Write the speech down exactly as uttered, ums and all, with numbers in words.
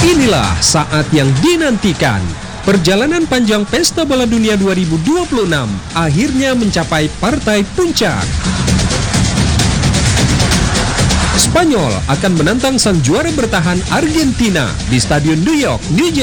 Inilah saat yang dinantikan. Perjalanan panjang Pesta Bola Dunia dua ribu dua puluh enam akhirnya mencapai partai puncak. Spanyol akan menantang sang juara bertahan Argentina di Stadion New York, New Jersey.